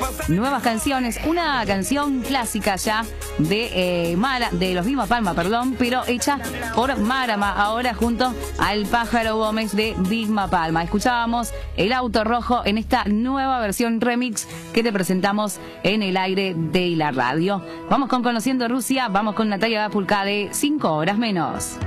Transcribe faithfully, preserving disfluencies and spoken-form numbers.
nuevas canciones. Una canción clásica ya de eh, Mara, de los Big Palma, perdón, pero hecha por Marama, ahora junto al Pájaro Gómez de Big Palma. Escuchábamos El Auto Rojo en esta nueva versión remix que te presentamos en el aire de la radio. Vamos con Conociendo Rusia, vamos con Natalia Lafourcade, cinco horas menos.